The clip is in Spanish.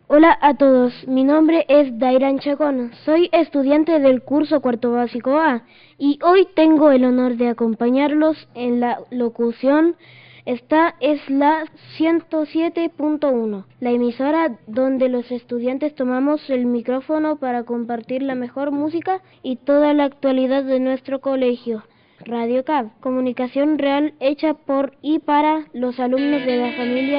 Hola a todos, mi nombre es Dairan Chacón, soy estudiante del curso cuarto básico A y hoy tengo el honor de acompañarlos en la locución. Esta es la 107.1, la emisora donde los estudiantes tomamos el micrófono para compartir la mejor música y toda la actualidad de nuestro colegio. Radio CAB, comunicación real hecha por y para los alumnos de la familia